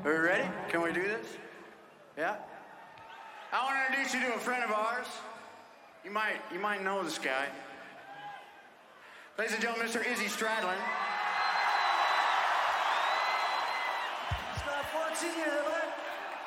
Are we ready? Can we do this? Yeah? I want to introduce you to a friend of ours. You might know this guy. Ladies and gentlemen, Mr. Izzy Stradlin. It's about 14 years, man.